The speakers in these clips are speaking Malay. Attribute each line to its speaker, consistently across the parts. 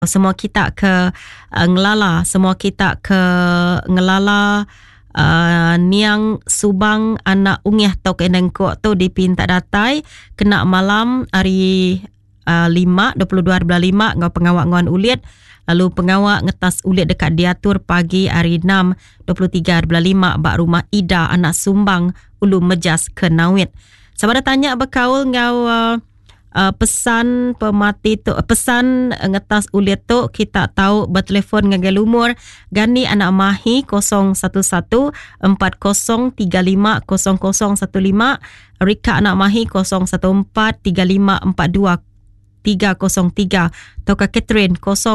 Speaker 1: semua kita ke ngelala, semua kita ke ngelala niang subang anak ungih tau ke nengkok tu dipinta datai kena malam hari 22 hari 5 ngau pengawak nguan ulit. Lalu pengawak ngetas ulit dekat diatur pagi hari 6 23 hari 5 bak rumah Ida anak Sumbang Ulu Mejas ke Nawit. Sabada tanya berkaul ngau pesan pemati tu, pesan ngetas ulit tu kita tahu bertelefon dengan umur Gani anak Mahi 01140350015, Rika anak Mahi 0143542 Toka Catherine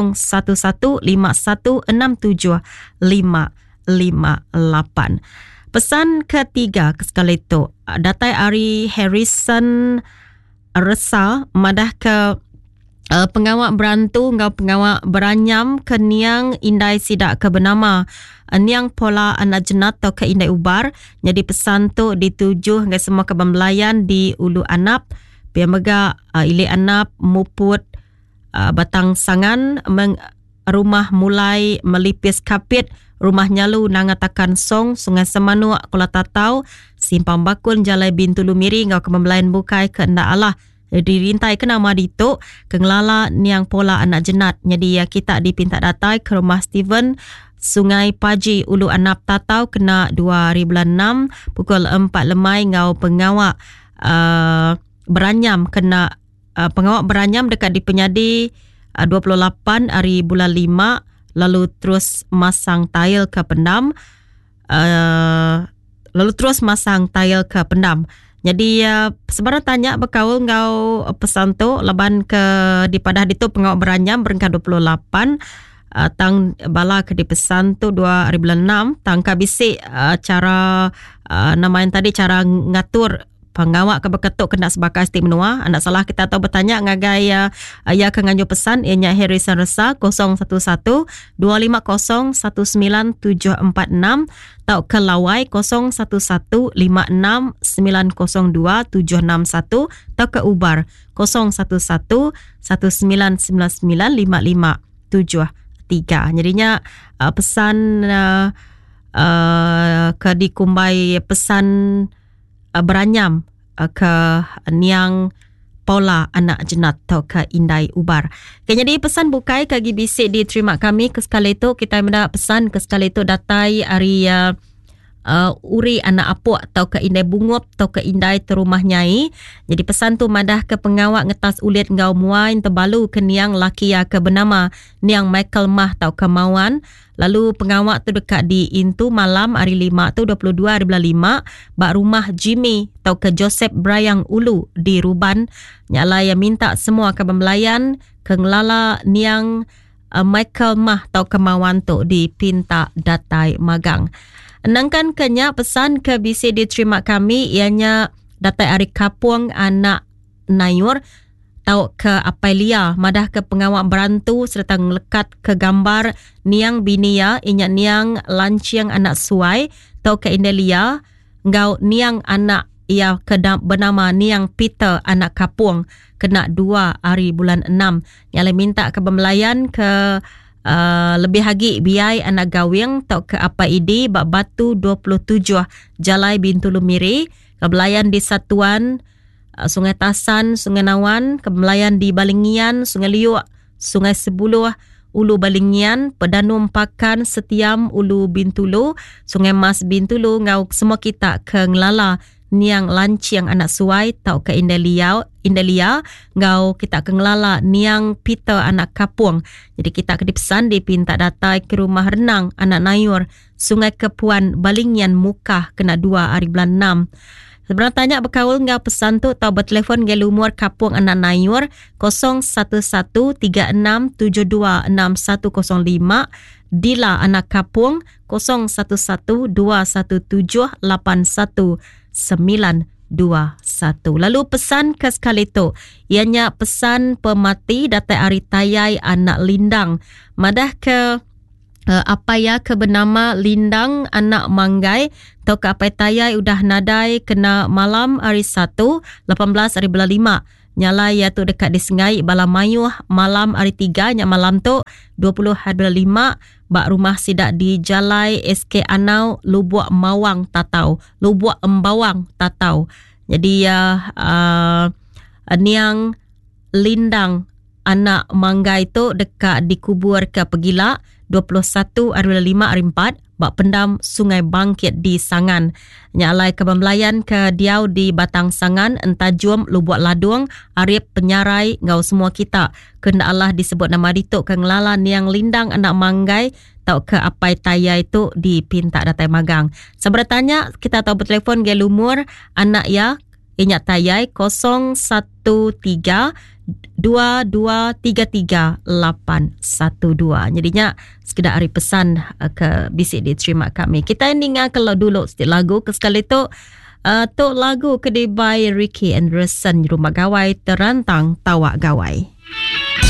Speaker 1: 0151516758. Pesan ketiga sekali itu datai Ari Harrison Resa madah ke pengawak berantu ngau pengawak beranyam ke niang indai sidak ke bernama niang pola anak jenat atau ke indai ubar. Jadi pesan tu dituju dengan semua kebembelayan di Ulu Anap biar mega ilik Anap muput batang sangan rumah mulai melipis kapit rumah nyalu nangatakan song Sungai Semanuk Kuala Tatau Simpang Bakun Jalai Bintulu Miri ngau kebembelayan bukai ke Nda Allah dirintai ke nama dituk kengelala niang pola anak jenat. Jadi kita dipinta datai ke rumah Steven Sungai Paji Ulu Anap Tatau kena 2006 pukul 4 lemai ngau pengawak beranyam kena pengawak beranyam dekat di Penyadi 28 hari bulan 5 lalu terus masang tail ke pendam Jadi sebenarnya tanya berkaul ngau pesan tu leban ke di padah ditu pengawak beranyam berengkau 28 tang bala ke di pesan tu 2006 tang kabisik cara nama yang tadi cara ngatur pengawak ke berketuk kena sebagai istimewa. Anak salah kita tahu bertanya ngagai ya ke nganju pesan ianya Harrison Resa 0112501976 tau ke Lawai 0115690271 tau ke Ubar 0111999553. Jadinya pesan ke dikumbai pesan beranyam ke niang pola anak jenat atau ke indai ubar. Okay, jadi pesan bukai kagi bisik diterima kami ke sekali itu kita mendapat pesan ke sekali itu datai hari uri anak apuk atau ke indai bungup atau ke indai terumah nyai. Jadi pesan tu madah ke pengawak ngetas ulit ngau muain terbalu ke niang laki ya ke bernama niang Michael Mah atau ke Mawan. Lalu pengawak tu dekat di Intu malam hari 5 tu 22 hari bulan 5 bak rumah Jimmy atau ke Joseph Brayang Ulu di Ruban. Nyala yang minta semua ke pembelayan ke ngelala niang Michael Mah atau ke Mawan tu di Pinta Datai Magang. Enangkan kenya pesan ke BC diterima kami ianya datai Ari Kapuang anak Nayur tau ke Apailia madah ke pengawak berantu serta ngelekat ke gambar niang binia inya niang lanciang anak suai tau ke Indelia ngau niang anak ia ke bernama niang Peter anak Kapuang kena 2 hari bulan 6 yang minta ke pembelayan ke lebih hagi biai anak gawing tau ke APID bak Batu 27 Jalai Bintulu Miri kebelayan di Satuan Sungai Tasan Sungai Nawan kebelayan di Balingian Sungai Liuk Sungai Sebuluh Ulu Balingian Pedanum Pakan Setiam Ulu Bintulu Sungai Mas Bintulu ngau semua kita ke ngelala niang lanciang anak suai tau ke Indelia ngau kita ke ngelala niang Peter anak Kapuang. Jadi kita ke dipesan dipinta datai ke rumah renang anak Nayur Sungai Kepuan Balingian Mukah kena 2 hari bulan 6. Sebenarnya tanya berkaul ngau pesan tu tau bertelefon ngel umur Kapuang anak Nayur 011367260105 Dila anak Kapuang 0112178191. Lalu pesan ke sekali tu ianya pesan pemati datai Ari Tayai anak Lindang madah ke apa ya ke bernama Lindang anak Manggai atau ke apa Tayai udah nadai kena malam hari 1 18 hari bulan 5 nyala ya tu dekat di Sengai Bala Mayuh malam hari 3 nya malam tu 20/5 bak rumah sidak di Jalai SK Anau Lubuak Mawang Tatau Lubuak Embawang Tatau. Jadi niang lindang anak manggai tu dekat dikubur ke Pegila 21/5 hari 4 bak pendam Sungai Bangkit di Sangan. Nyalai ke Bembelayan ke Diau di Batang Sangan, Entajum Lubuak Ladung, Arif Penyarai ngau semua kita. Kena Allah disebut nama dituk ke ngelalan yang lindang anak manggai tau ke apai tayai tu di pinta datai magang. Sebenarnya kita tahu bertelefon ge lumur anak ya inyak tayai 013-2233-812. Jadinya sekedar hari pesan ke bisik diterima kami. Kita ini kalau dulu sedikit lagu ke sekali tu lagu kedai Ricky Anderson Rumah Gawai Terantang Tawak Gawai.